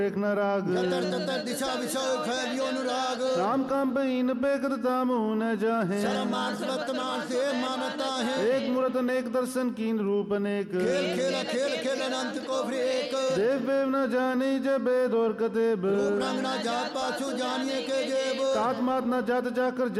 एक न राग जतर ततर दिशा विषय फैलियो अनुराग राम काम बहीन बेकरता मुँह न जाहे मानस वर्तमान से मानता है एक मूर्त अनेक दर्शन कीन रूप अनेक खेल खेला खेल खेल अनंत को फिर एक देव वेव न जाने जब वेद और कतेब रूप रंग न जात पाछू जानिए के देव तात मात न जात जाकर